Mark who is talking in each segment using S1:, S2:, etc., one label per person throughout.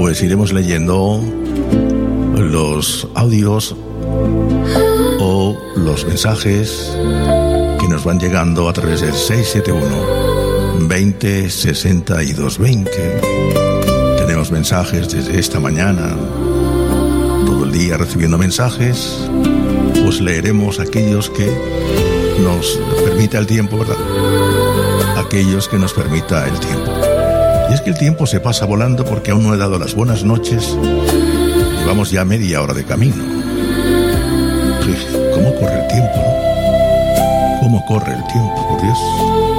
S1: pues iremos leyendo los audios o los mensajes que nos van llegando a través del 671 20 62 20. Tenemos mensajes desde esta mañana, todo el día recibiendo mensajes. Pues leeremos aquellos que nos permita el tiempo, ¿verdad? Aquellos que nos permita el tiempo. Y es que el tiempo se pasa volando porque aún no he dado las buenas noches. Llevamos ya media hora de camino. ¿Cómo corre el tiempo, no? ¿Cómo corre el tiempo, por Dios?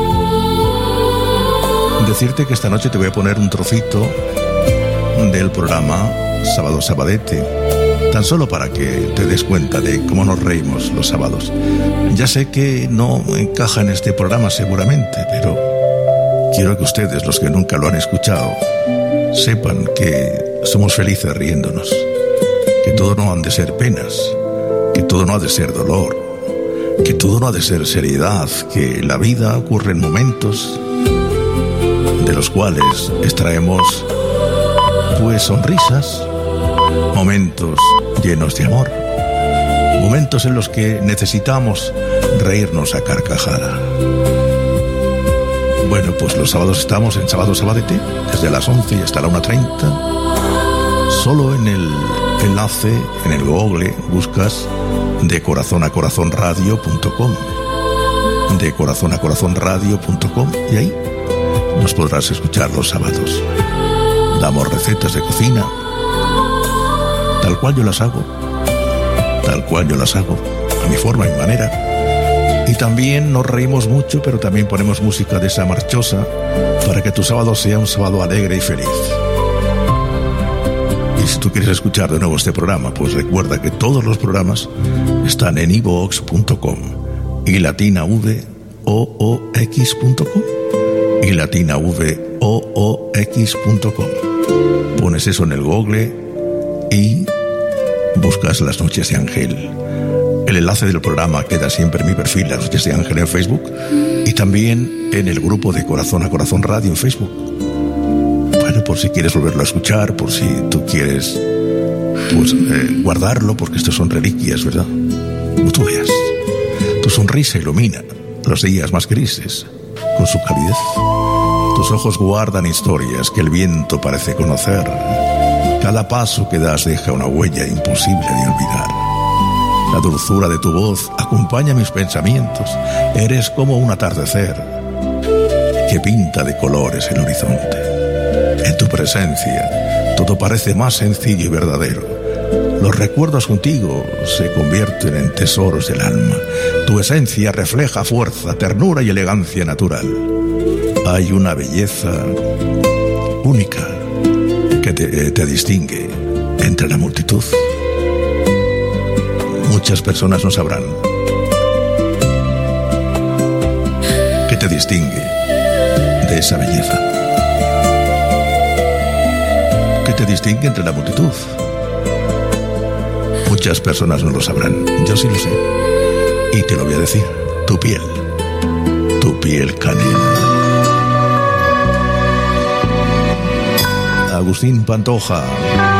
S1: Decirte que esta noche te voy a poner un trocito del programa Sábado Sabadete, tan solo para que te des cuenta de cómo nos reímos los sábados. Ya sé que no encaja en este programa seguramente, pero quiero que ustedes, los que nunca lo han escuchado, sepan que somos felices riéndonos, que todo no han de ser penas, que todo no ha de ser dolor, que todo no ha de ser seriedad, que la vida ocurre en momentos de los cuales extraemos pues sonrisas, momentos llenos de amor, momentos en los que necesitamos reírnos a carcajada. Bueno, pues los sábados estamos en Sábado Sabadete, desde las 11 y hasta la 1:30. Solo en el enlace, en el Google, buscas de corazón a corazón radio.com, de corazón a corazón radio.com, y ahí nos podrás escuchar los sábados. Damos recetas de cocina, tal cual yo las hago, a mi forma y manera. Y también nos reímos mucho, pero también ponemos música de esa marchosa para que tu sábado sea un sábado alegre y feliz. Y si tú quieres escuchar de nuevo este programa, pues recuerda que todos los programas están en iVoox.com y latinavoox.com y latinavoox.com. Pones eso en el Google y buscas Las Noches de Ángel. El enlace del programa queda siempre en mi perfil, Las Noches de Ángel, en Facebook, y también en el grupo de Corazón a Corazón Radio en Facebook. Bueno, por si quieres volverlo a escuchar, por si tú quieres pues guardarlo, porque estos son reliquias, ¿verdad? Como tú veas, tu sonrisa ilumina los días más grises con su calidez. Tus ojos guardan historias que el viento parece conocer. Cada paso que das deja una huella imposible de olvidar. La dulzura de tu voz acompaña mis pensamientos. Eres como un atardecer que pinta de colores el horizonte. En tu presencia todo parece más sencillo y verdadero. Los recuerdos contigo se convierten en tesoros del alma. Tu esencia refleja fuerza, ternura y elegancia natural. Hay una belleza única que te distingue entre la multitud. Muchas personas no sabrán qué te distingue de esa belleza, qué te distingue entre la multitud. Muchas personas no lo sabrán, yo sí lo sé, y te lo voy a decir: tu piel canela. Agustín Pantoja.